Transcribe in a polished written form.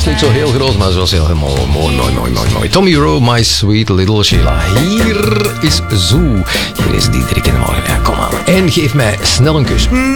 was niet zo heel groot, maar ze was helemaal mooi. Tommy Rowe, My Sweet Little Sheila. Hier is Zoo. Hier is Diederik in de morgen. Ja, kom aan. En geef mij snel een kus.